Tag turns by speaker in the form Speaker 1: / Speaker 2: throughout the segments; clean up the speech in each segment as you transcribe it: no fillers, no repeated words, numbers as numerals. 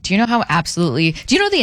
Speaker 1: do you know the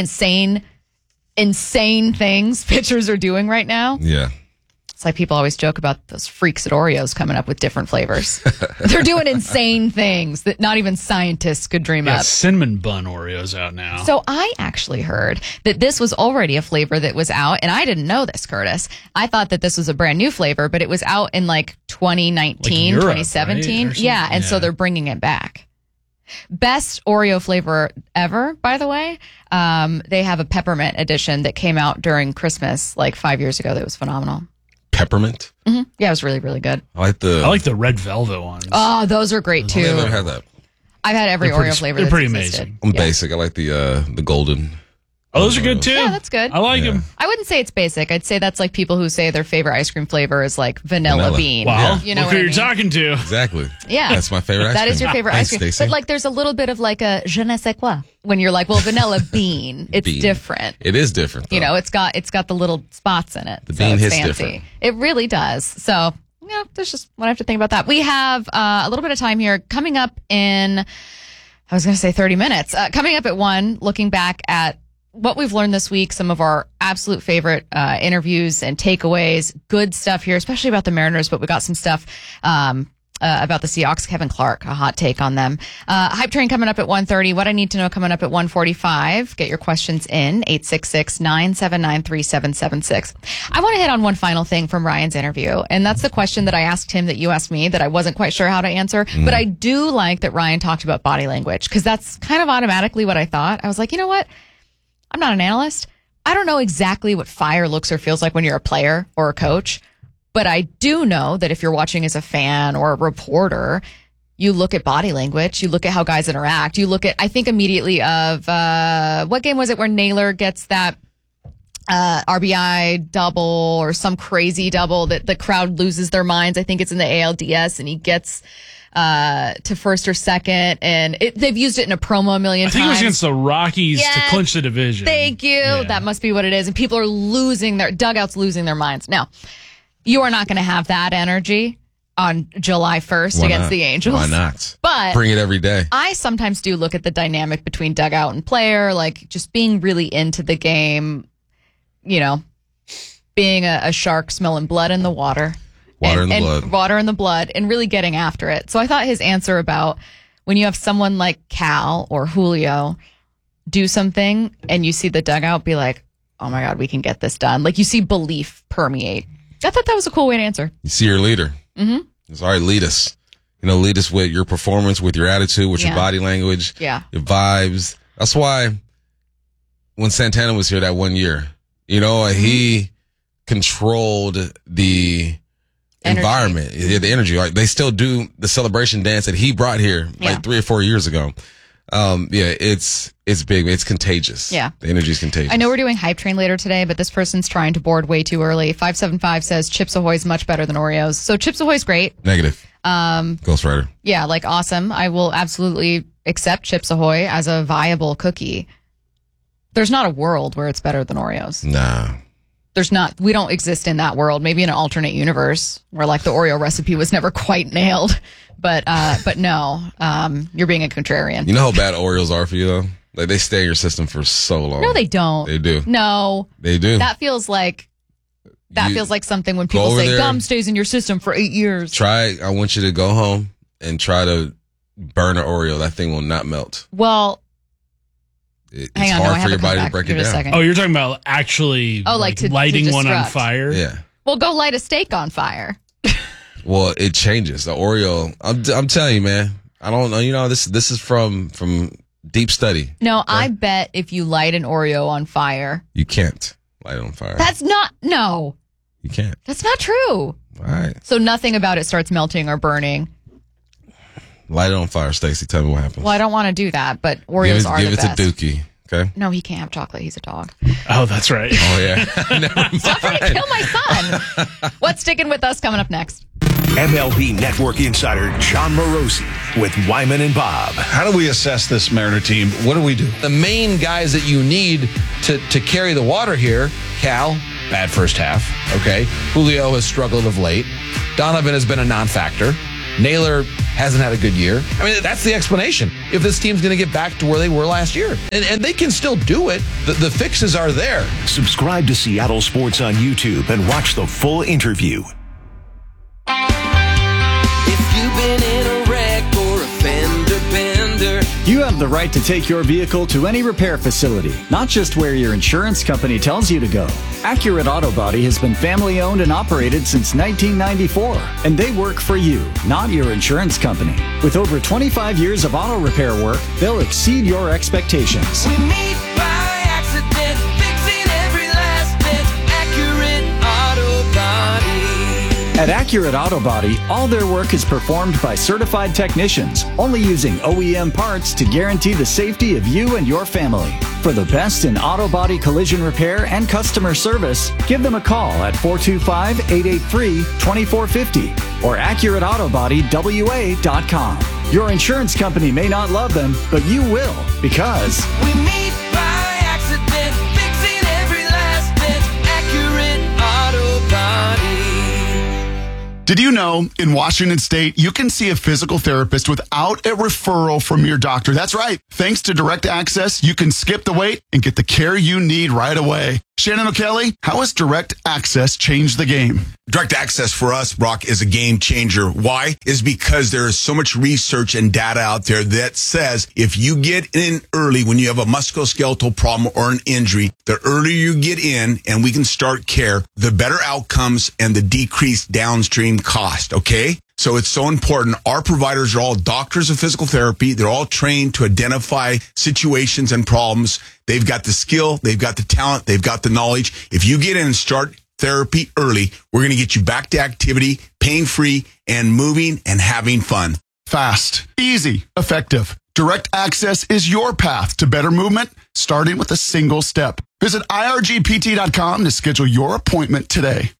Speaker 1: insane things pitchers are doing right now?
Speaker 2: Yeah.
Speaker 1: It's like people always joke about those freaks at Oreos coming up with different flavors. They're doing insane things that not even scientists could dream up.
Speaker 3: Cinnamon bun Oreos out now.
Speaker 1: So I actually heard that this was already a flavor that was out, and I didn't know this, Curtis. I thought that this was a brand new flavor, but it was out in like 2019,
Speaker 3: Europe,
Speaker 1: 2017.
Speaker 3: right?
Speaker 1: Yeah, and so they're bringing it back. Best Oreo flavor ever, by the way. They have a peppermint edition that came out during Christmas like 5 years ago that was phenomenal.
Speaker 2: Peppermint?
Speaker 1: Mm-hmm. Yeah, it was really, really good.
Speaker 2: I like
Speaker 3: the red velvet ones.
Speaker 1: Oh, those are great too.
Speaker 2: I've never had that.
Speaker 1: I've had every Oreo flavor.
Speaker 3: They're
Speaker 1: that's
Speaker 3: pretty
Speaker 1: existed.
Speaker 3: amazing.
Speaker 2: I'm basic. I like the golden.
Speaker 3: Oh, those are good too.
Speaker 1: Yeah, that's good.
Speaker 3: I like them.
Speaker 1: I wouldn't say it's basic. I'd say that's like people who say their favorite ice cream flavor is like vanilla bean.
Speaker 3: Wow.
Speaker 1: You know
Speaker 3: look
Speaker 1: what
Speaker 3: who
Speaker 1: I
Speaker 3: you're
Speaker 1: mean?
Speaker 3: talking to.
Speaker 2: Exactly.
Speaker 1: Yeah.
Speaker 2: That's my favorite ice cream.
Speaker 1: That is your favorite ice cream.
Speaker 2: Stacey.
Speaker 1: But like there's a little bit of like a je ne sais quoi when you're like, well, vanilla bean. It's different.
Speaker 2: It is different, though.
Speaker 1: You know, it's got the little spots in it.
Speaker 2: The
Speaker 1: so
Speaker 2: bean
Speaker 1: it's
Speaker 2: hits
Speaker 1: fancy.
Speaker 2: different.
Speaker 1: It really does. So, yeah, there's just what I have to think about that. We have a little bit of time here coming up in, I was going to say 30 minutes. Coming up at 1, looking back at what we've learned this week, some of our absolute favorite interviews and takeaways, good stuff here, especially about the Mariners, but we got some stuff about the Seahawks. Kevin Clark, a hot take on them. Hype Train coming up at 1:30. What I Need to Know coming up at 1:45. Get your questions in, 866-979-3776. I want to hit on one final thing from Ryan's interview, and that's the question that I asked him that you asked me that I wasn't quite sure how to answer, but I do like that Ryan talked about body language, because that's kind of automatically what I thought. I was like, you know what? I'm not an analyst. I don't know exactly what fire looks or feels like when you're a player or a coach, but I do know that if you're watching as a fan or a reporter, you look at body language, you look at how guys interact, you look at, I think immediately of, what game was it where Naylor gets that RBI double or some crazy double that the crowd loses their minds. I think it's in the ALDS, and he gets to first or second, and they've used it in a promo a million times.
Speaker 3: I think it was against the Rockies to clinch the division.
Speaker 1: Thank you. Yeah. That must be what it is. And people are losing their dugouts, losing their minds. Now, you are not going to have that energy on July 1st against the Angels.
Speaker 2: Why not?
Speaker 1: But
Speaker 2: bring it every day.
Speaker 1: I sometimes do look at the dynamic between dugout and player, like just being really into the game, you know, being a shark, smelling blood in the water.
Speaker 2: Water in the blood,
Speaker 1: and really getting after it. So I thought his answer about when you have someone like Cal or Julio do something and you see the dugout be like, oh my God, we can get this done. Like you see belief permeate. I thought that was a cool way to answer.
Speaker 2: You see your leader.
Speaker 1: Mm-hmm.
Speaker 2: It's all right, lead us. You know, lead us with your performance, with your attitude, with your body language, your vibes. That's why when Santana was here that one year, you know, he controlled the environment, the energy. Like they still do the celebration dance that he brought here like 3 or 4 years ago. It's big. It's contagious. Yeah. The energy is contagious.
Speaker 1: I know we're doing Hype Train later today, but this person's trying to board way too early. 575 says Chips Ahoy is much better than Oreos. So Chips Ahoy is great.
Speaker 2: Negative. Ghost Rider.
Speaker 1: Yeah, like awesome. I will absolutely accept Chips Ahoy as a viable cookie. There's not a world where it's better than Oreos.
Speaker 2: Nah.
Speaker 1: There's not. We don't exist in that world. Maybe in an alternate universe where like the Oreo recipe was never quite nailed. But no, you're being a contrarian.
Speaker 2: You know how bad Oreos are for you though? Like they stay in your system for so long.
Speaker 1: No, they don't.
Speaker 2: They do.
Speaker 1: No.
Speaker 2: They do.
Speaker 1: That feels like something when people say gum stays in your system for 8 years.
Speaker 2: I want you to go home and try to burn an Oreo. That thing will not melt.
Speaker 1: Well,
Speaker 2: it's hard for your body to break it down.
Speaker 3: Oh, you're talking about actually lighting
Speaker 1: to
Speaker 3: one on fire?
Speaker 2: Yeah.
Speaker 1: Well, go light a steak on fire.
Speaker 2: Well, it changes. The Oreo, I'm telling you, man. I don't know. You know, this is from deep study.
Speaker 1: No, I bet if you light an Oreo on fire,
Speaker 2: you can't light it on fire.
Speaker 1: No.
Speaker 2: You can't.
Speaker 1: That's not true.
Speaker 2: All right.
Speaker 1: So nothing about it starts melting or burning.
Speaker 2: Light it on fire, Stacey. Tell me what happens.
Speaker 1: Well, I don't want to do that, but Oreos are the best.
Speaker 2: Give it to Dookie, okay?
Speaker 1: No, he can't have chocolate. He's a dog.
Speaker 3: Oh, that's right.
Speaker 2: Oh, yeah.
Speaker 1: Stop trying to kill my son. What's sticking with us coming up next?
Speaker 4: MLB Network insider John Morosi with Wyman and Bob.
Speaker 5: How do we assess this Mariner team? What do we do?
Speaker 6: The main guys that you need to carry the water here, Cal, bad first half, okay? Julio has struggled of late. Donovan has been a non-factor. Naylor hasn't had a good year. I mean, that's the explanation. If this team's going to get back to where they were last year. And they can still do it. The fixes are there.
Speaker 4: Subscribe to Seattle Sports on YouTube and watch the full interview.
Speaker 7: If you've been in a wreck or a fender bender,
Speaker 8: you have the right to take your vehicle to any repair facility, not just where your insurance company tells you to go. Accurate Auto Body has been family owned and operated since 1994, and they work for you, not your insurance company. With over 25 years of auto repair work, they'll exceed your expectations.
Speaker 7: we meet by accident, fixing every last bit. Accurate Auto Body.
Speaker 8: At Accurate Auto Body, all their work is performed by certified technicians, only using OEM parts to guarantee the safety of you and your family. For the best in auto body collision repair and customer service, give them a call at 425-883-2450 or AccurateAutoBodyWA.com. Your insurance company may not love them, but you will, because
Speaker 7: we meet by accident, fixing every last bit. Accurate Auto Body.
Speaker 9: Did you know in Washington State, you can see a physical therapist without a referral from your doctor? That's right. Thanks to Direct Access, you can skip the wait and get the care you need right away. Shannon O'Kelly, how has Direct Access changed the game?
Speaker 10: Direct Access for us, Brock, is a game changer. Why? Is because there is so much research and data out there that says if you get in early when you have a musculoskeletal problem or an injury, the earlier you get in and we can start care, the better outcomes and the decreased downstream cost, okay? So it's so important. Our providers are all doctors of physical therapy. They're all trained to identify situations and problems. They've got the skill, they've got the talent, they've got the knowledge. If you get in and start therapy early, we're going to get you back to activity, pain-free, and moving and having fun.
Speaker 9: Fast, easy, effective. Direct Access is your path to better movement, starting with a single step. Visit irgpt.com to schedule your appointment today.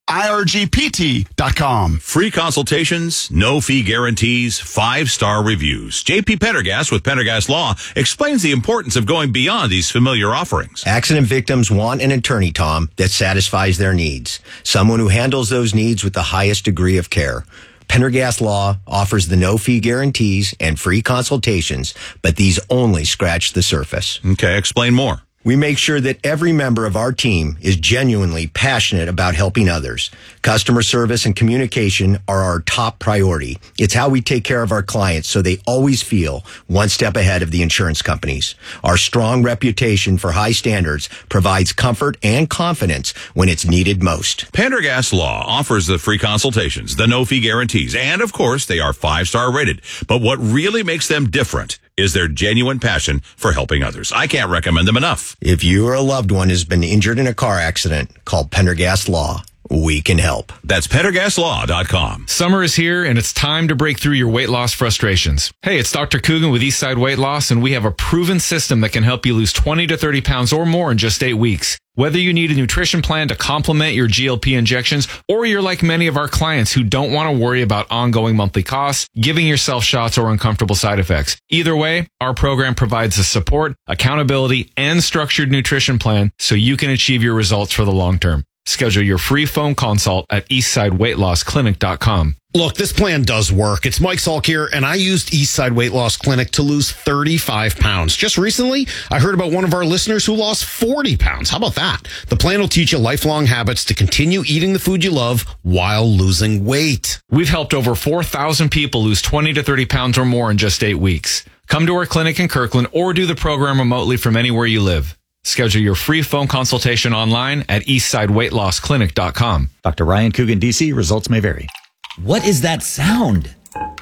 Speaker 9: irgpt.com.
Speaker 11: Free consultations, no fee guarantees, 5-star reviews. JP Pendergast with Pendergast Law explains the importance of going beyond these familiar offerings.
Speaker 12: Accident victims want an attorney, Tom, that satisfies their needs. Someone who handles those needs with the highest degree of care. Pendergast Law offers the no-fee guarantees and free consultations, but these only scratch the surface.
Speaker 11: Okay, explain more.
Speaker 12: We make sure that every member of our team is genuinely passionate about helping others. Customer service and communication are our top priority. It's how we take care of our clients so they always feel one step ahead of the insurance companies. Our strong reputation for high standards provides comfort and confidence when it's needed most.
Speaker 11: Pendergast Law offers the free consultations, the no-fee guarantees, and of course, they are 5-star rated. But what really makes them different is their genuine passion for helping others. I can't recommend them enough.
Speaker 12: If you or a loved one has been injured in a car accident, call Pendergast Law. We can help.
Speaker 11: That's PendergastLaw.com.
Speaker 13: Summer is here, and it's time to break through your weight loss frustrations. Hey, it's Dr. Coogan with Eastside Weight Loss, and we have a proven system that can help you lose 20 to 30 pounds or more in just 8 weeks. Whether you need a nutrition plan to complement your GLP injections, or you're like many of our clients who don't want to worry about ongoing monthly costs, giving yourself shots, or uncomfortable side effects. Either way, our program provides the support, accountability, and structured nutrition plan so you can achieve your results for the long term. Schedule your free phone consult at eastsideweightlossklinik.com.
Speaker 14: Look, this plan does work. It's Mike Salk here, and I used Eastside Weight Loss Clinic to lose 35 pounds. Just recently, I heard about one of our listeners who lost 40 pounds. How about that? The plan will teach you lifelong habits to continue eating the food you love while losing weight.
Speaker 13: We've helped over 4,000 people lose 20 to 30 pounds or more in just 8 weeks. Come to our clinic in Kirkland or do the program remotely from anywhere you live. Schedule your free phone consultation online at eastsideweightlossklinik.com.
Speaker 8: Dr. Ryan Coogan, DC. Results may vary.
Speaker 15: What is that sound?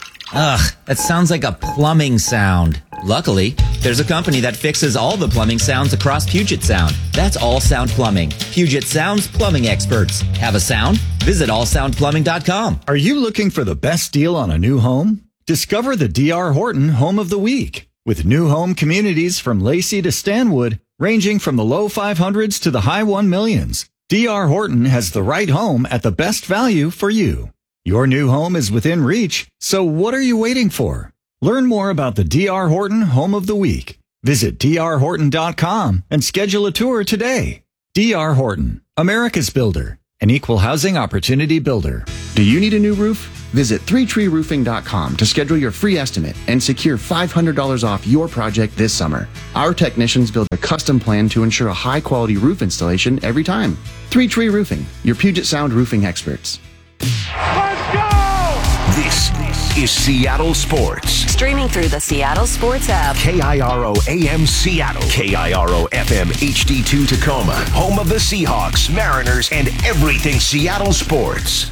Speaker 15: Ugh, that sounds like a plumbing sound. Luckily, there's a company that fixes all the plumbing sounds across Puget Sound. That's All Sound Plumbing. Puget Sound's plumbing experts. Have a sound? Visit allsoundplumbing.com.
Speaker 8: Are you looking for the best deal on a new home? Discover the D.R. Horton Home of the Week. With new home communities from Lacey to Stanwood, ranging from the low 500s to the high 1 millions, D.R. Horton has the right home at the best value for you. Your new home is within reach, so what are you waiting for? Learn more about the D.R. Horton Home of the Week. Visit drhorton.com and schedule a tour today. D.R. Horton, America's builder, an equal housing opportunity builder. Do you need a new roof?
Speaker 16: Visit 3treeroofing.com to schedule your free estimate and secure $500 off your project this summer. Our technicians build a custom plan to ensure a high-quality roof installation every time. 3 Tree Roofing, your Puget Sound roofing experts.
Speaker 4: Let's go! This is Seattle Sports.
Speaker 17: Streaming through the Seattle Sports app.
Speaker 4: KIRO AM Seattle. KIRO FM HD2 Tacoma. Home of the Seahawks, Mariners, and everything Seattle sports.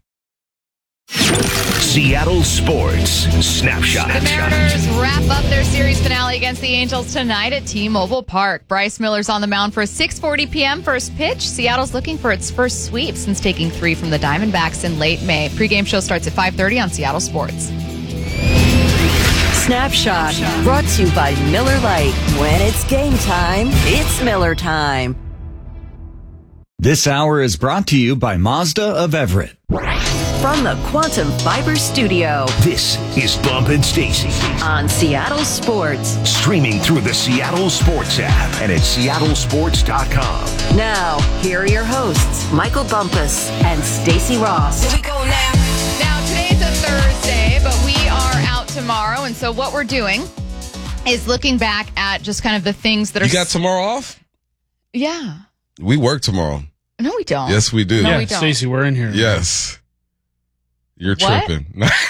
Speaker 4: Seattle Sports Snapshot.
Speaker 1: The Mariners wrap up their series finale against the Angels tonight at T-Mobile Park. Bryce Miller's on the mound for a 6:40 p.m. first pitch. Seattle's looking for its first sweep since taking 3 from the Diamondbacks in late May. Pre-game show starts at 5:30 on Seattle Sports.
Speaker 17: Snapshot, brought to you by Miller Lite. When it's game time, it's Miller time.
Speaker 8: This hour is brought to you by Mazda of Everett.
Speaker 17: From the Quantum Fiber Studio.
Speaker 4: This is Bump and Stacy
Speaker 17: on Seattle Sports.
Speaker 4: Streaming through the Seattle Sports app and at seattlesports.com.
Speaker 17: Now, here are your hosts, Michael Bumpus and Stacy Ross.
Speaker 1: Here we go now. Now, today's a Thursday, but we are out tomorrow. And so what we're doing is looking back at just kind of the things that are...
Speaker 2: You got tomorrow off?
Speaker 1: Yeah.
Speaker 2: We work tomorrow.
Speaker 1: No, we don't.
Speaker 2: Yes, we do.
Speaker 3: No, we don't. Stacey, we're in here.
Speaker 2: Yes. You're tripping.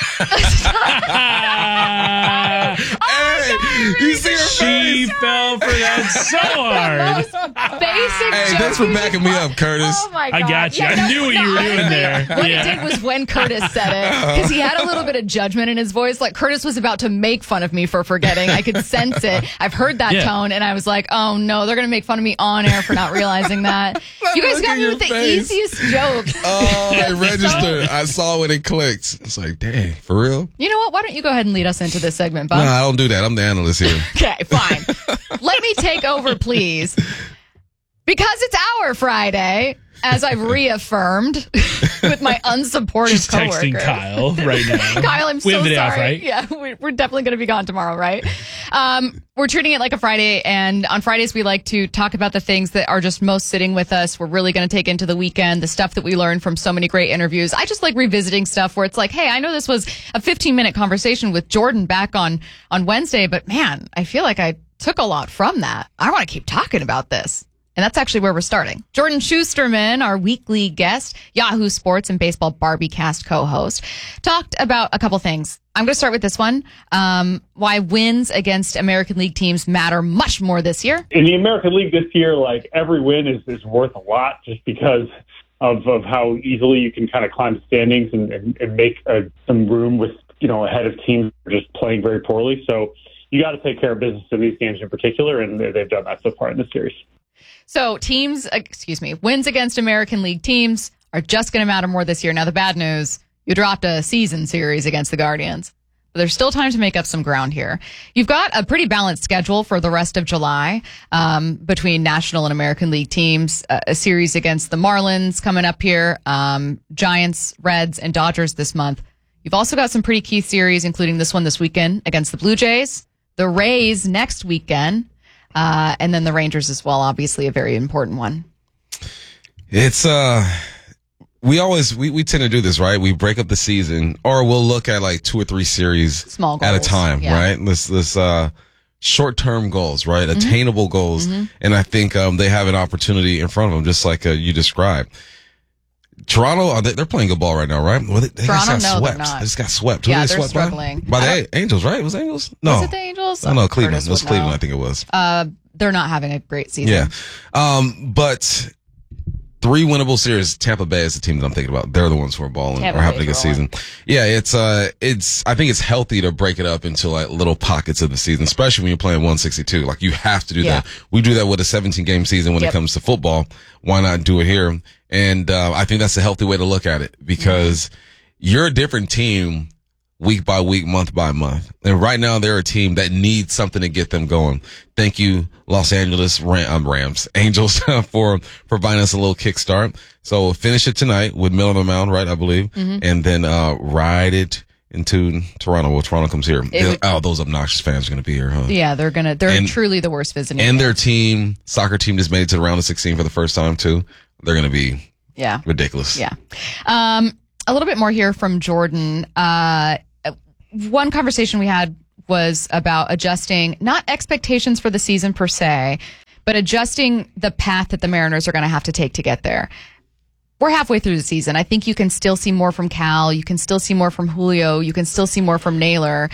Speaker 2: You see her
Speaker 3: She fell for that so hard.
Speaker 1: Basic
Speaker 2: Hey, thanks for backing me up, Curtis.
Speaker 1: Oh my God.
Speaker 3: I got you. I knew what you were doing there.
Speaker 1: What it did was when Curtis said it, because he had a little bit of judgment in his voice, like Curtis was about to make fun of me for forgetting. I could sense it. I've heard that tone, and I was like, oh no, they're going to make fun of me on air for not realizing that. You guys got me with the easiest joke.
Speaker 2: Oh, it registered. I saw when it clicked. It's like, dang, for real?
Speaker 1: You know what? Why don't you go ahead and lead us into this segment, Bob?
Speaker 2: No, I don't do that. I'm the analyst here.
Speaker 1: Okay, fine. Let me take over, please. Because it's our Friday, as I've reaffirmed with my unsupportive
Speaker 3: She's
Speaker 1: coworker.
Speaker 3: texting Kyle right now.
Speaker 1: Kyle, I'm so
Speaker 3: have the day
Speaker 1: sorry.
Speaker 3: off, right?
Speaker 1: Yeah, we're definitely going to be gone tomorrow, right? We're treating it like a Friday, and on Fridays we like to talk about the things that are just most sitting with us. We're really going to take into the weekend the stuff that we learned from so many great interviews. I just like revisiting stuff where it's like, hey, I know this was a 15-minute conversation with Jordan back on Wednesday, but man, I feel like I took a lot from that. I want to keep talking about this. And that's actually where we're starting. Jordan Schusterman, our weekly guest, Yahoo Sports and Baseball BarbieCast co-host, talked about a couple things. I'm going to start with this one. Why wins against American League teams matter much more this year.
Speaker 18: In the American League this year, like every win is worth a lot just because of how easily you can kind of climb the standings and make some room with, ahead of teams that are just playing very poorly. So you got to take care of business in these games in particular, and they've done that so far in this series.
Speaker 1: So wins against American League teams are just going to matter more this year. Now, the bad news, you dropped a season series against the Guardians. But there's still time to make up some ground here. You've got a pretty balanced schedule for the rest of July between National and American League teams. A series against the Marlins coming up here, Giants, Reds, and Dodgers this month. You've also got some pretty key series, including this one this weekend against the Blue Jays, the Rays next weekend, and then the Rangers as well, obviously a very important one.
Speaker 2: It's we tend to do this, right? We break up the season, or we'll look at like 2 or 3 series
Speaker 1: small goals
Speaker 2: at a time, right? This short-term goals, right? Mm-hmm. Attainable goals. Mm-hmm. And I think they have an opportunity in front of them, just like you described. Toronto, they're playing good ball right now, right? Well, they
Speaker 1: Toronto,
Speaker 2: just got swept.
Speaker 1: They're not.
Speaker 2: They just got swept.
Speaker 1: Yeah,
Speaker 2: Who
Speaker 1: they're
Speaker 2: swept
Speaker 1: struggling.
Speaker 2: By the Angels, right? It was Angels? No.
Speaker 1: Was it the Angels?
Speaker 2: Oh, no, Cleveland. It was Cleveland, I think it was.
Speaker 1: They're not having a great season.
Speaker 2: Yeah. But 3 winnable series. Tampa Bay is the team that I'm thinking about. They're the ones who are balling or having a good season. Yeah, I think it's healthy to break it up into like little pockets of the season, especially when you're playing 162. Like you have to do that. We do that with a 17-game season when it comes to football. Why not do it here? And I think that's a healthy way to look at it because you're a different team week by week, month by month. And right now they're a team that needs something to get them going. Thank you, Los Angeles Angels for providing us a little kickstart. So we'll finish it tonight with Miller on the mound, right? I believe. Mm-hmm. And then, ride it into Toronto. Well, Toronto comes here. Those obnoxious fans are going to be here, huh?
Speaker 1: Yeah, they're truly the worst visiting.
Speaker 2: And their soccer team just made it to the round of 16 for the first time too. They're going to be ridiculous.
Speaker 1: Yeah. A little bit more here from Jordan. One conversation we had was about adjusting, not expectations for the season per se, but adjusting the path that the Mariners are going to have to take to get there. We're halfway through the season. I think you can still see more from Cal. You can still see more from Julio. You can still see more from Naylor.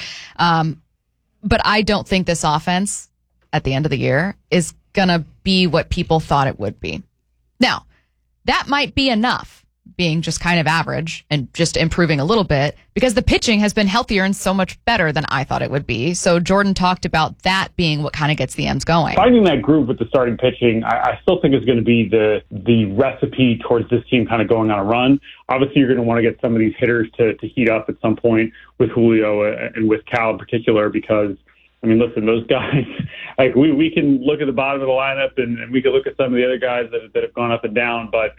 Speaker 1: But I don't think this offense at the end of the year is going to be what people thought it would be. Now, that might be enough, being just kind of average and just improving a little bit, because the pitching has been healthier and so much better than I thought it would be. So Jordan talked about that being what kind of gets the M's going.
Speaker 18: Finding that groove with the starting pitching, I still think is going to be the recipe towards this team kind of going on a run. Obviously, you're going to want to get some of these hitters to heat up at some point with Julio and with Cal in particular, because I mean, listen, those guys, like we can look at the bottom of the lineup and we can look at some of the other guys that have gone up and down, but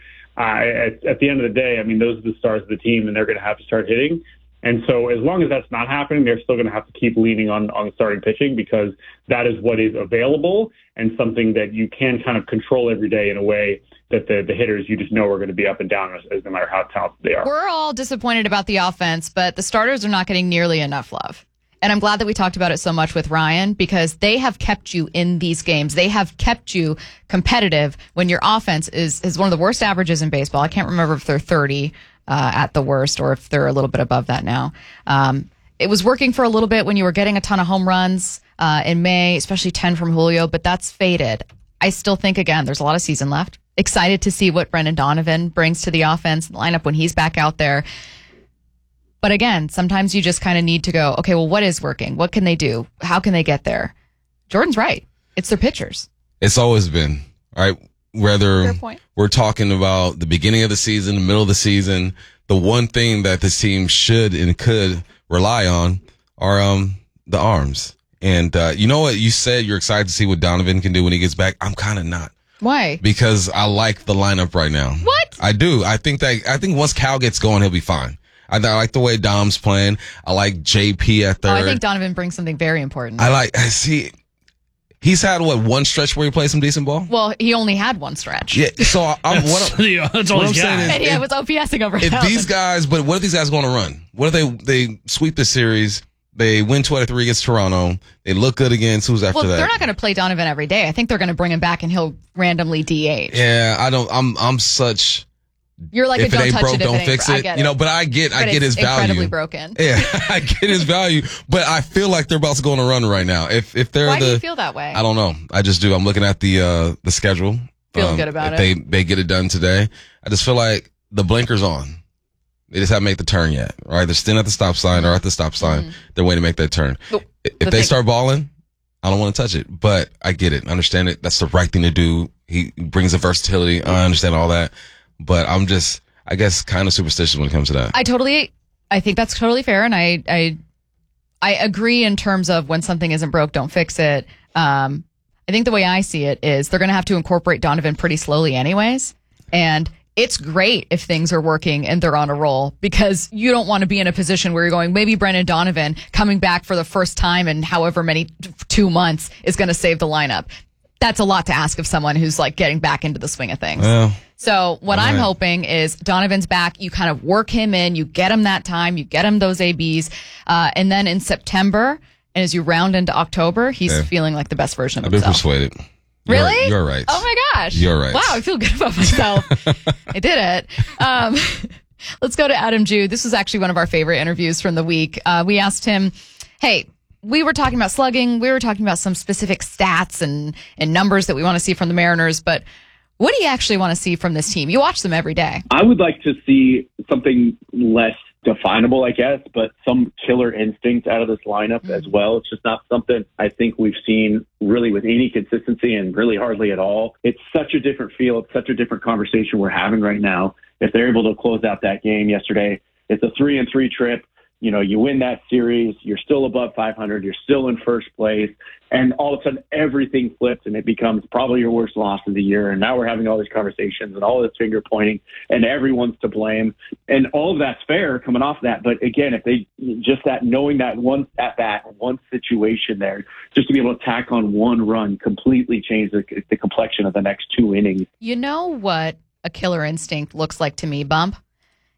Speaker 18: at the end of the day, I mean, those are the stars of the team, and they're going to have to start hitting. And so as long as that's not happening, they're still going to have to keep leaning on starting pitching, because that is what is available and something that you can kind of control every day in a way that the hitters you just know are going to be up and down as no matter how talented they are.
Speaker 1: We're all disappointed about the offense, but the starters are not getting nearly enough love. And I'm glad that we talked about it so much with Ryan, because they have kept you in these games. They have kept you competitive when your offense is one of the worst averages in baseball. I can't remember if they're 30 at the worst or if they're a little bit above that now. It was working for a little bit when you were getting a ton of home runs in May, especially 10 from Julio, but that's faded. I still think, again, there's a lot of season left. Excited to see what Brendan Donovan brings to the offense, the lineup when he's back out there. But again, sometimes you just kind of need to go, okay, well, what is working? What can they do? How can they get there? Jordan's right. It's their pitchers.
Speaker 2: It's always been, right? Whether we're talking about the beginning of the season, the middle of the season, the one thing that this team should and could rely on are the arms. And you know what? You said you're excited to see what Donovan can do when he gets back. I'm kind of not.
Speaker 1: Why?
Speaker 2: Because I like the lineup right now.
Speaker 1: What?
Speaker 2: I do. I think once Cal gets going, he'll be fine. I like the way Dom's playing. I like JP at third.
Speaker 1: I think Donovan brings something very important.
Speaker 2: He's had one stretch where he played some decent ball?
Speaker 1: Well, he only had one stretch.
Speaker 2: Yeah, so
Speaker 3: that's all he's got.
Speaker 1: And he was OPSing over
Speaker 2: if
Speaker 1: 1,000.
Speaker 2: these guys, but what if these guys going to run? What if they sweep the series? They win 2 out of 3 against Toronto. They look good against who's after that?
Speaker 1: Well, they're not going to play Donovan every day. I think they're going to bring him back and he'll randomly DH.
Speaker 2: Yeah, I'm such.
Speaker 1: You're like,
Speaker 2: if
Speaker 1: a
Speaker 2: it ain't broke,
Speaker 1: touch
Speaker 2: don't fix it. But I get his value.
Speaker 1: Incredibly broken.
Speaker 2: Yeah, I get his value. But I feel like they're about to go on a run right now. If they're
Speaker 1: Why do you feel that way?
Speaker 2: I don't know. I just do. I'm looking at the schedule.
Speaker 1: Feeling good about
Speaker 2: it. They get it done today. I just feel like the blinker's on. They just haven't made the turn yet. Right? They're still at the stop sign or at the stop sign. They're waiting to make that turn. If they start balling, I don't want to touch it. But I get it. I understand it. That's the right thing to do. He brings the versatility. I understand all that. But I'm just, I guess, kind of superstitious when it comes to that.
Speaker 1: I think that's totally fair, and I agree in terms of when something isn't broke, don't fix it. I think the way I see it is they're going to have to incorporate Donovan pretty slowly anyways, and it's great if things are working and they're on a roll, because you don't want to be in a position where you're going, maybe Brendan Donovan coming back for the first time in however many 2 months is going to save the lineup. That's a lot to ask of someone who's like getting back into the swing of things.
Speaker 2: Well,
Speaker 1: so what I'm hoping is Donovan's back. You kind of work him in, you get him that time, you get him those ABs. And then in September, and as you round into October, he's feeling like the best version of himself.
Speaker 2: I've been persuaded.
Speaker 1: Really?
Speaker 2: You're right.
Speaker 1: Oh my gosh.
Speaker 2: You're right.
Speaker 1: Wow, I feel good about myself. I did it. Let's go to Adam Jude. This was actually one of our favorite interviews from the week. We asked him, hey, we were talking about slugging. We were talking about some specific stats and numbers that we want to see from the Mariners. But what do you actually want to see from this team? You watch them every day.
Speaker 19: I would like to see something less definable, I guess, but some killer instinct out of this lineup as well. It's just not something I think we've seen really with any consistency and really hardly at all. It's such a different feel. It's such a different conversation we're having right now. If they're able to close out that game yesterday, it's a 3-3 trip. You know, you win that series, you're still above 500, you're still in first place, and all of a sudden everything flips and it becomes probably your worst loss of the year. And now we're having all these conversations and all this finger pointing and everyone's to blame. And all of that's fair coming off that. But again, if they just that knowing that one at bat, one situation there, just to be able to tack on one run completely change the complexion of the next 2 innings.
Speaker 1: You know what a killer instinct looks like to me, Bump?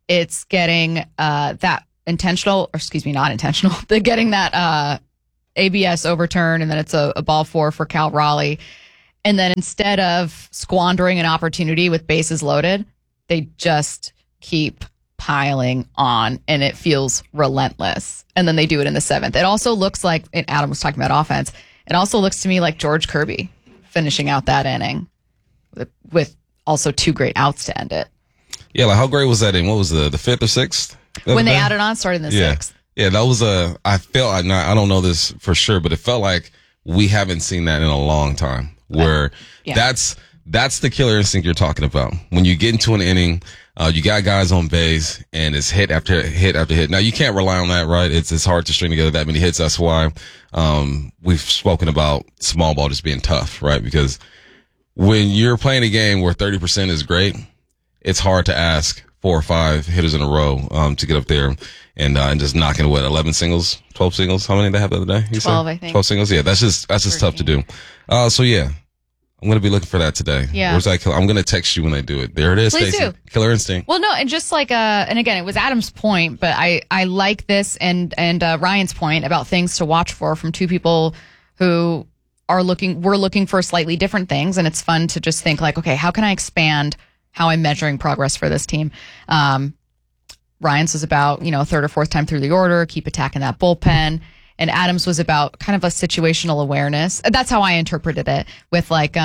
Speaker 1: It's getting that intentional, or excuse me, not intentional. They're getting that ABS overturn, and then it's a ball four for Cal Raleigh. And then instead of squandering an opportunity with bases loaded, they just keep piling on, and it feels relentless. And then they do it in the 7th. It also looks like, and Adam was talking about offense, it also looks to me like George Kirby finishing out that inning with also 2 great outs to end it.
Speaker 2: Yeah, like how great was that inning? What was the 5th or 6th?
Speaker 1: When they added on, started in the 6th.
Speaker 2: Yeah, that was I felt, I don't know this for sure, but it felt like we haven't seen that in a long time. Where that's the killer instinct you're talking about. When you get into an inning, you got guys on base, and it's hit after hit after hit. Now, you can't rely on that, right? It's hard to string together that many hits. That's why we've spoken about small ball just being tough, right? Because when you're playing a game where 30% is great, it's hard to ask 4 or 5 hitters in a row to get up there and just knocking 11 singles, 12 singles. How many did they have the other day?
Speaker 1: 12, I think.
Speaker 2: 12 singles. Yeah, that's just 13. Tough to do. So yeah, I'm going to be looking for that today.
Speaker 1: Yeah.
Speaker 2: Where's that killer? I'm going to text you when they do it. There it is,
Speaker 1: Please
Speaker 2: Stacey.
Speaker 1: do.
Speaker 2: Killer instinct.
Speaker 1: Well, no, and just like, and again, it was Adam's point, but I like this and Ryan's point about things to watch for from 2 people who we're looking for slightly different things. And it's fun to just think like, okay, how can I expand how I'm measuring progress for this team? Ryan's was about, 3rd or 4th time through the order, keep attacking that bullpen. And Adams was about kind of a situational awareness. That's how I interpreted it with like,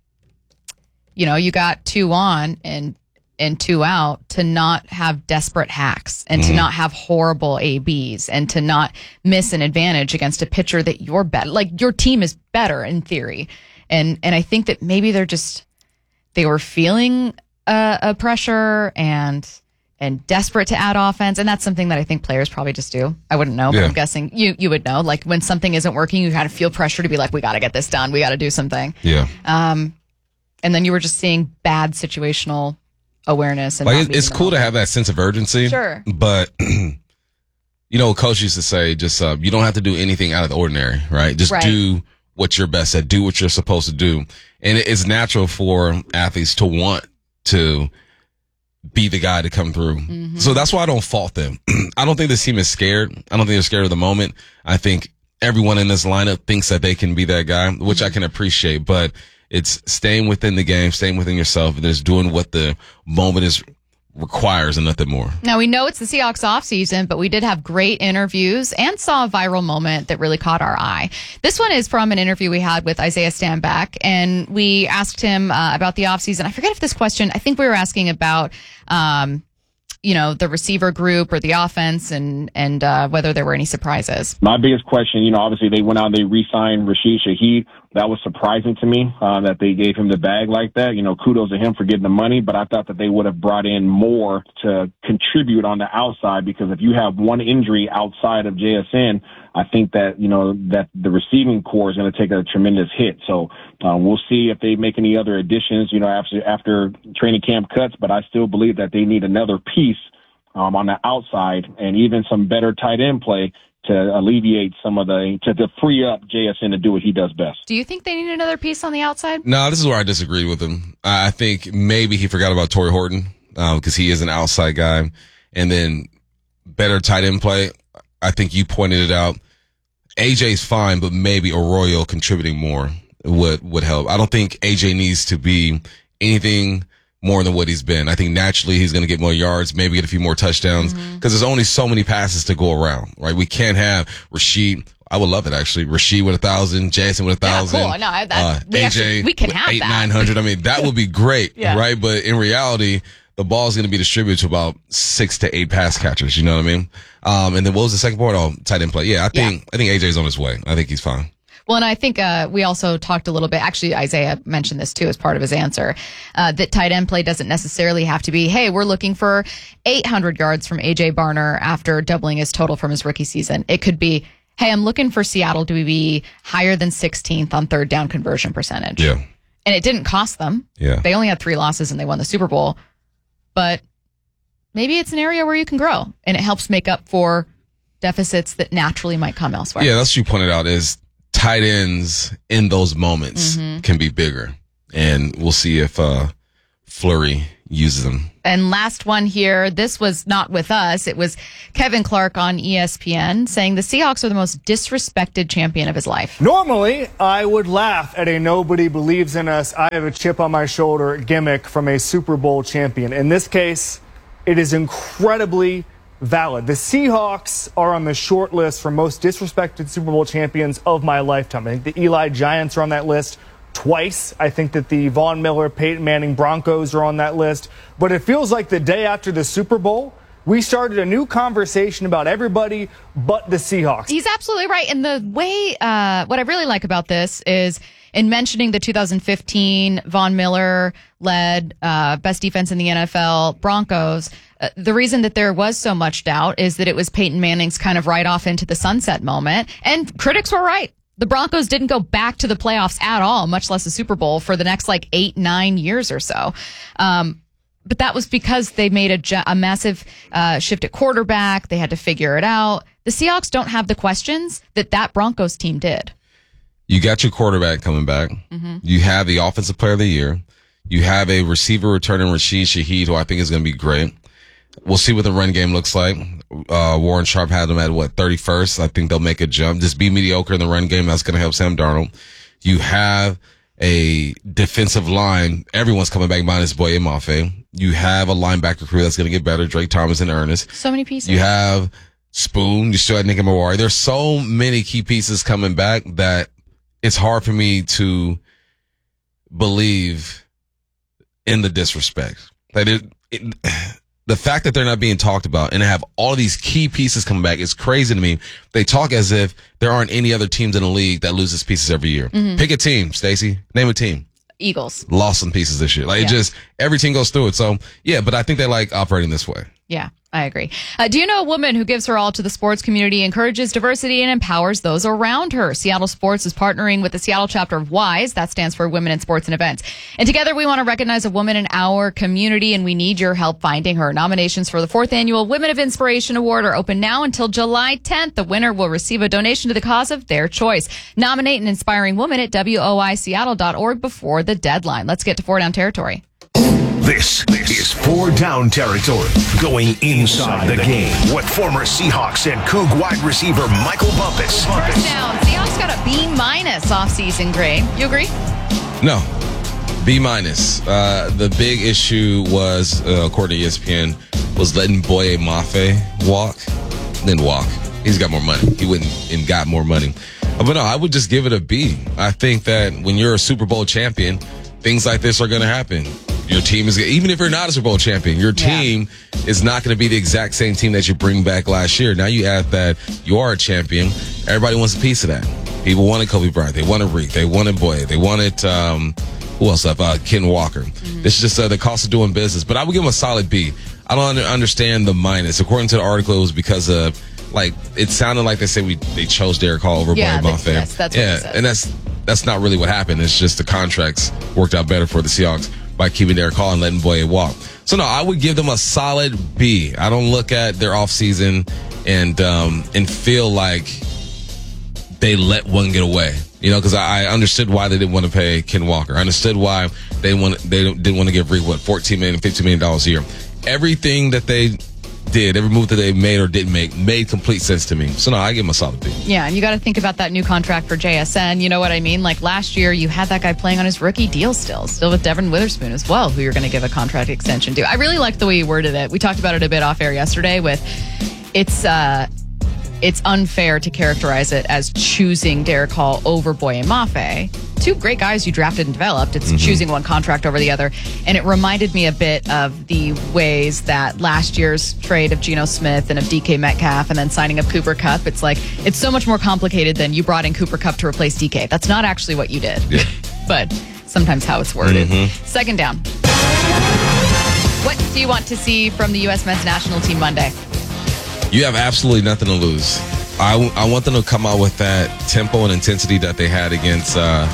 Speaker 1: you got 2 on and 2 out, to not have desperate hacks and to not have horrible ABs and to not miss an advantage against a pitcher that you're better. Like your team is better in theory. And I think that maybe they were feeling a pressure and desperate to add offense. And that's something that I think players probably just do. I wouldn't know, but I'm guessing you would know. Like when something isn't working, you kind of feel pressure to be like, we got to get this done. We got to do something.
Speaker 2: Yeah.
Speaker 1: And then you were just seeing bad situational awareness. And
Speaker 2: like it's cool to have that sense of urgency.
Speaker 1: Sure.
Speaker 2: But, Coach used to say, just you don't have to do anything out of the ordinary, right? Just do what you're best at. Do what you're supposed to do. And it's natural for athletes to want to be the guy to come through. Mm-hmm. So that's why I don't fault them. I don't think this team is scared. I don't think they're scared of the moment. I think everyone in this lineup thinks that they can be that guy, which I can appreciate, but it's staying within the game, staying within yourself, and just doing what the moment requires and nothing more.
Speaker 1: Now, we know it's the Seahawks offseason, but we did have great interviews and saw a viral moment that really caught our eye. This one is from an interview we had with Isaiah Stanback, and we asked him about the offseason. I forget if this question, I think we were asking about, the receiver group or the offense and whether there were any surprises.
Speaker 20: My biggest question, obviously they went out and they re-signed Rashid Shaheed. That was surprising to me that they gave him the bag like that. Kudos to him for getting the money, but I thought that they would have brought in more to contribute on the outside, because if you have one injury outside of JSN, I think that, that the receiving core is going to take a tremendous hit. So we'll see if they make any other additions, after training camp cuts, but I still believe that they need another piece on the outside and even some better tight end play to alleviate to free up JSN to do what he does best.
Speaker 1: Do you think they need another piece on the outside?
Speaker 2: No, this is where I disagree with him. I think maybe he forgot about Torrey Horton because he is an outside guy. And then better tight end play. I think you pointed it out. AJ's fine, but maybe Arroyo contributing more would help. I don't think AJ needs to be anything more than what he's been. I think naturally he's going to get more yards, maybe get a few more touchdowns, because there's only so many passes to go around, right? We can't have Rashid. I would love it, actually. Rashid with 1,000, Jason with 1,000.
Speaker 1: Yeah, cool. No,
Speaker 2: AJ
Speaker 1: we can have
Speaker 2: 800-900. I mean, that would be great, right? But in reality, the ball is going to be distributed to about 6 to 8 pass catchers. You know what I mean? And then what was the second part? Oh, tight end play. Yeah, I think AJ's on his way. I think he's fine.
Speaker 1: Well, and I think we also talked a little bit, actually Isaiah mentioned this too as part of his answer, that tight end play doesn't necessarily have to be, hey, we're looking for 800 yards from AJ Barner after doubling his total from his rookie season. It could be, hey, I'm looking for Seattle to be higher than 16th on third down conversion percentage.
Speaker 2: Yeah.
Speaker 1: And it didn't cost them.
Speaker 2: Yeah.
Speaker 1: They only had 3 losses and they won the Super Bowl. But maybe it's an area where you can grow and it helps make up for deficits that naturally might come elsewhere.
Speaker 2: Yeah, that's what you pointed out is tight ends in those moments can be bigger. And we'll see if Fleury uses them.
Speaker 1: And last one here, this was not with us. It was Kevin Clark on ESPN saying the Seahawks are the most disrespected champion of his life.
Speaker 21: Normally, I would laugh at a nobody believes in us, I have a chip on my shoulder gimmick from a Super Bowl champion. In this case, it is incredibly valid. The Seahawks are on the short list for most disrespected Super Bowl champions of my lifetime. I think the Eli Giants are on that list twice. I think that the Von Miller, Peyton Manning Broncos are on that list. But it feels like the day after the Super Bowl, we started a new conversation about everybody but the Seahawks.
Speaker 1: He's absolutely right. And the way, what I really like about this is in mentioning the 2015 Von Miller led best defense in the NFL Broncos, the reason that there was so much doubt is that it was Peyton Manning's kind of right off into the sunset moment. And critics were right. The Broncos didn't go back to the playoffs at all, much less a Super Bowl, for the next 8-9 years or so. But that was because they made a massive shift at quarterback. They had to figure it out. The Seahawks don't have the questions that Broncos team did.
Speaker 2: You got your quarterback coming back. Mm-hmm. You have the offensive player of the year. You have a receiver returning, Rashid Shaheed, who I think is going to be great. We'll see what the run game looks like. Warren Sharp had them at 31st. I think they'll make a jump. Just be mediocre in the run game. That's going to help Sam Darnold. You have a defensive line. Everyone's coming back minus Boye Mafe. You have a linebacker crew that's going to get better. Drake Thomas and Ernest.
Speaker 1: So many pieces.
Speaker 2: You have Spoon. You still have Nick Mawari. There's so many key pieces coming back that it's hard for me to believe in the disrespect. The fact that they're not being talked about and have all these key pieces coming back is crazy to me. They talk as if there aren't any other teams in the league that loses pieces every year. Mm-hmm. Pick a team, Stacey. Name a team.
Speaker 1: Eagles.
Speaker 2: Lost some pieces this year. Every team goes through it. So, yeah, but I think they like operating this way.
Speaker 1: Yeah, I agree. Do you know a woman who gives her all to the sports community, encourages diversity, and empowers those around her? Seattle Sports is partnering with the Seattle chapter of WISE. That stands for Women in Sports and Events. And together we want to recognize a woman in our community, and we need your help finding her. Nominations for the 4th Annual Women of Inspiration Award are open now until July 10th. The winner will receive a donation to the cause of their choice. Nominate an inspiring woman at WOISeattle.org before the deadline. Let's get to 4 Down Territory.
Speaker 4: This is 4 Down Territory, going inside the game with former Seahawks and Coug wide receiver Michael Bumpus.
Speaker 1: First down, Seahawks got a B- offseason grade. You agree?
Speaker 2: No. B-. The big issue was, according to ESPN, was letting Boye Mafe walk. He's got more money. He went and got more money. But no, I would just give it a B. I think that when you're a Super Bowl champion, things like this are going to happen. Your team is, even if you're not a Super Bowl champion, your team is not going to be the exact same team that you bring back last year. Now you add that you are a champion. Everybody wants a piece of that. People wanted Kobe Bryant. They wanted Reek. They wanted Boye. They wanted, who else? Ken Walker. Mm-hmm. This is just the cost of doing business. But I would give him a solid B. I don't understand the minus. According to the article, it was because of, it sounded like they said they chose Derek Hall over Boye Mafe.
Speaker 1: Yes, that's what it said.
Speaker 2: And that's not really what happened. It's just the contracts worked out better for the Seahawks by keeping Derek Hall and letting Boye walk. So no, I would give them a solid B. I don't look at their offseason and feel like they let one get away. Because I understood why they didn't want to pay Ken Walker. I understood why they didn't want to give Reek $14 million, $15 million a year. Everything that they did, every move that they made or didn't make, made complete sense to me. So no, I give them a solid B.
Speaker 1: Yeah, and you got to think about that new contract for JSN. You know what I mean? Like last year, you had that guy playing on his rookie deal still with Devin Witherspoon as well, who you're going to give a contract extension to. I really liked the way you worded it. We talked about it a bit off air yesterday with it's unfair to characterize it as choosing Derek Hall over Boye Mafe. Two great guys you drafted and developed. It's choosing one contract over the other. And it reminded me a bit of the ways that last year's trade of Geno Smith and of DK Metcalf and then signing up Cooper Kupp. It's so much more complicated than you brought in Cooper Kupp to replace DK. That's not actually what you did. Yeah. But sometimes how it's worded. Mm-hmm. Second down. What do you want to see from the U.S. men's national team Monday?
Speaker 2: You have absolutely nothing to lose. I want them to come out with that tempo and intensity that they had against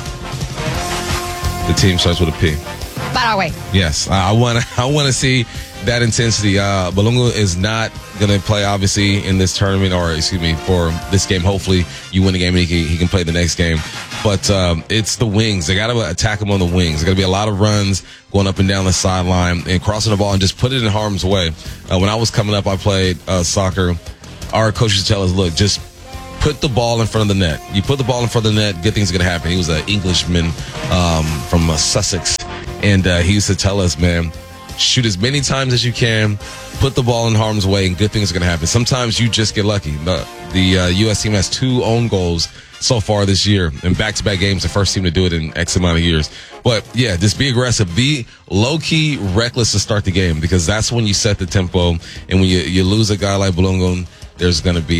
Speaker 2: the team starts with a P.
Speaker 1: Paraguay.
Speaker 2: Yes, I want to see that intensity. Balungu is not going to play, obviously, in this tournament, or excuse me, for this game. Hopefully, you win the game and he can play the next game. But it's the wings. They got to attack them on the wings. There's got to be a lot of runs going up and down the sideline and crossing the ball and just put it in harm's way. When I was coming up, I played soccer. Our coaches tell us, look, just put the ball in front of the net. You put the ball in front of the net, good things are going to happen. He was an Englishman from Sussex. And he used to tell us, man, shoot as many times as you can, put the ball in harm's way, and good things are going to happen. Sometimes you just get lucky. The U.S. team has 2 own goals so far this year. In back-to-back games, the first team to do it in X amount of years. But, yeah, just be aggressive. Be low-key reckless to start the game, because that's when you set the tempo. And when you lose a guy like Bolongo, there's going to be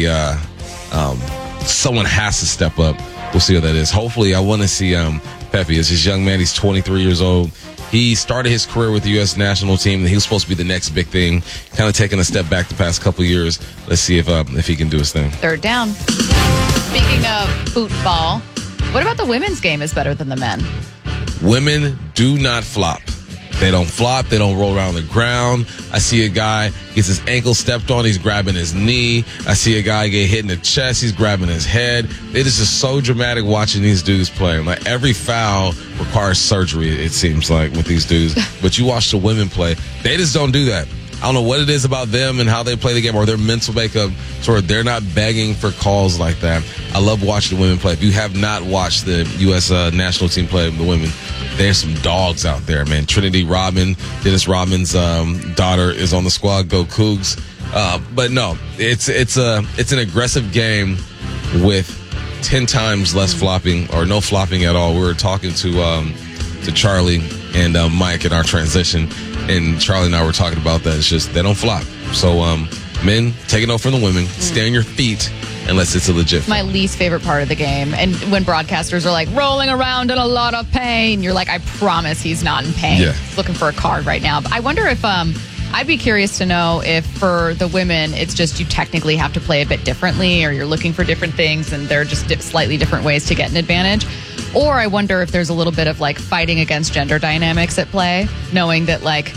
Speaker 2: someone has to step up. We'll see what that is. Hopefully, I want to see Pepe. It's this young man. He's 23 years old. He started his career with the U.S. national team. He was supposed to be the next big thing. Kind of taking a step back the past couple of years. Let's see if he can do his thing.
Speaker 1: Third down. Speaking of football, what about the women's game is better than the men?
Speaker 2: Women do not flop. They don't flop. They don't roll around the ground. I see a guy gets his ankle stepped on. He's grabbing his knee. I see a guy get hit in the chest. He's grabbing his head. It is just so dramatic watching these dudes play. Like, every foul requires surgery, it seems like, with these dudes. But you watch the women play. They just don't do that. I don't know what it is about them and how they play the game or their mental makeup. Sort of, they're not begging for calls like that. I love watching the women play. If you have not watched the U.S. national team play, the women, there's some dogs out there, man. Trinity Rodman, Dennis Rodman's daughter, is on the squad. Go Cougs. But no, it's an aggressive game with 10 times less flopping or no flopping at all. We were talking to Charlie and Mike in our transition, and Charlie and I were talking about that. It's just they don't flop. So men, take it off from the women. Stay on your feet. Unless it's a legit.
Speaker 1: My least favorite part of the game. And when broadcasters are like, rolling around in a lot of pain, you're like, I promise he's not in pain.
Speaker 2: Yeah.
Speaker 1: He's looking for a card right now. But I wonder if, I'd be curious to know if for the women, it's just you technically have to play a bit differently, or you're looking for different things and they're just slightly different ways to get an advantage. Or I wonder if there's a little bit of like fighting against gender dynamics at play, knowing that like,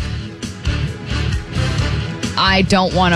Speaker 1: I don't want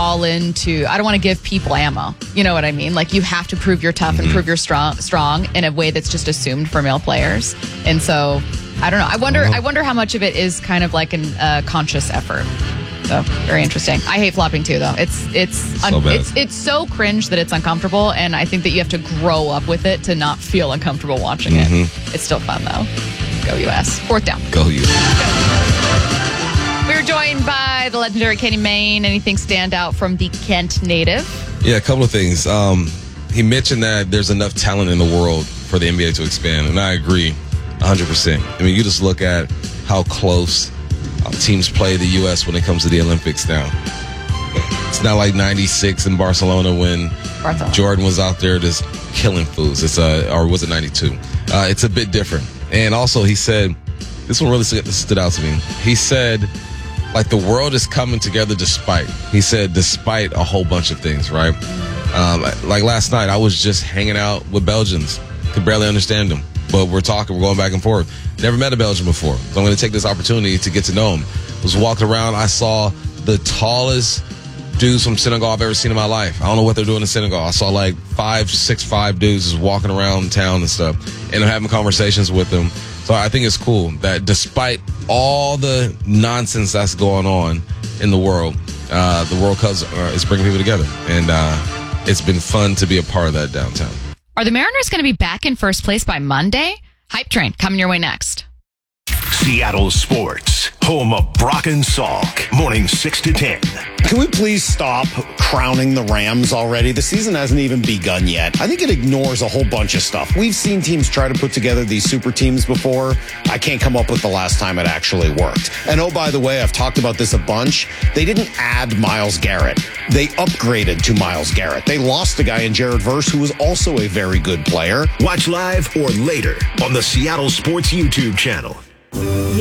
Speaker 1: to give people ammo. You know what I mean? Like, you have to prove you're tough and prove you're strong in a way that's just assumed for male players. And so, I don't know. I wonder how much of it is kind of like a conscious effort. So, very interesting. I hate flopping too, though. It's so cringe that it's uncomfortable, and I think that you have to grow up with it to not feel uncomfortable watching it. It's still fun, though. Go U.S. Fourth down.
Speaker 2: Go U.S.
Speaker 1: We're joined by the legendary Kenny Mayne. Anything stand out from the Kent native?
Speaker 2: Yeah, a couple of things. He mentioned that there's enough talent in the world for the NBA to expand, and I agree 100%. I mean, you just look at how close teams play the U.S. when it comes to the Olympics now. It's not like 96 in Barcelona when Jordan was out there just killing fools. Or was it 92? It's a bit different. And also, he said, this one really stood out to me. He said, like, the world is coming together despite a whole bunch of things, right? Like last night, I was just hanging out with Belgians. Could barely understand them. But we're going back and forth. Never met a Belgian before. So I'm going to take this opportunity to get to know him. Was walking around, I saw the tallest dudes from Senegal I've ever seen in my life. I don't know what they're doing in Senegal. I saw like 5'6" dudes just walking around town and stuff. And I'm having conversations with them. So I think it's cool that despite all the nonsense that's going on in the World Cup is bringing people together. And it's been fun to be a part of that downtown.
Speaker 1: Are the Mariners going to be back in first place by Monday? Hype Train coming your way next.
Speaker 4: Seattle Sports, home of Brock and Salk, morning 6 to 10.
Speaker 14: Can we please stop crowning the Rams already? The season hasn't even begun yet. I think it ignores a whole bunch of stuff. We've seen teams try to put together these super teams before. I can't come up with the last time it actually worked. And oh, by the way, I've talked about this a bunch. They didn't add Myles Garrett. They upgraded to Myles Garrett. They lost a guy in Jared Verse who was also a very good player.
Speaker 4: Watch live or later on the Seattle Sports YouTube channel.